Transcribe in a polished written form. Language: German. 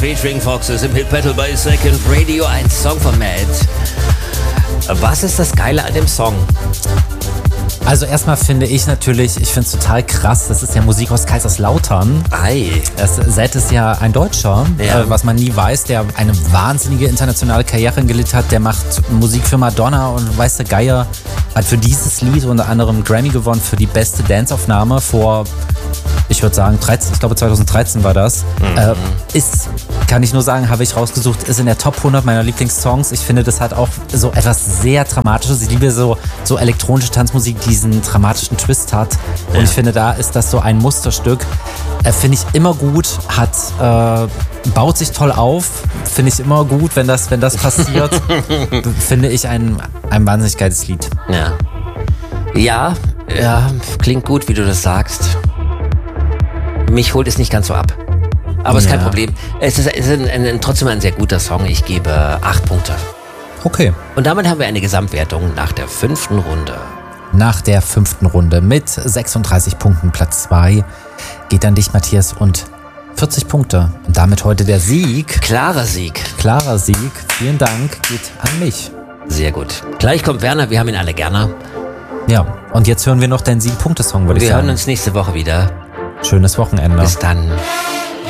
featuring Foxes im Hit Battle bei Second Radio, ein Song von Matt. Was ist das Geile an dem Song? Also erstmal finde ich natürlich, ich finde es total krass, das ist ja Musik aus Kaiserslautern. Zed ist ja ein Deutscher, was man nie weiß, der eine wahnsinnige internationale Karriere hingelegt hat. Der macht Musik für Madonna und weiß der Geier, hat für dieses Lied unter anderem einen Grammy gewonnen für die beste Dance-Aufnahme vor, ich würde sagen, 2013 war das. Kann ich nur sagen, habe ich rausgesucht, ist in der Top 100 meiner Lieblingssongs. Ich finde, das hat auch so etwas sehr Dramatisches. Ich liebe so elektronische Tanzmusik, die diesen dramatischen Twist hat. Und ich finde, da ist das so ein Musterstück. Finde ich immer gut, baut sich toll auf. Finde ich immer gut, wenn das passiert. Finde ich ein wahnsinnig geiles Lied. Ja, klingt gut, wie du das sagst. Mich holt es nicht ganz so ab. Aber ist kein Problem. Es ist trotzdem ein sehr guter Song. Ich gebe 8 Punkte. Okay. Und damit haben wir eine Gesamtwertung nach der 5. Runde. Nach der 5. Runde mit 36 Punkten Platz 2 geht an dich, Matthias, und 40 Punkte. Und damit heute der Sieg. Klarer Sieg. Vielen Dank, geht an mich. Sehr gut. Gleich kommt Werner, wir haben ihn alle gerne. Ja, und jetzt hören wir noch deinen 7-Punkte-Song, würde ich sagen. Wir hören uns nächste Woche wieder. Schönes Wochenende. Bis dann.